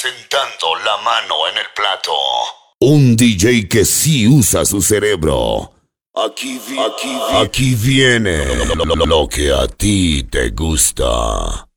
sentando la mano en el plato. Un DJ que sí usa su cerebro. Aquí viene lo que a ti te gusta.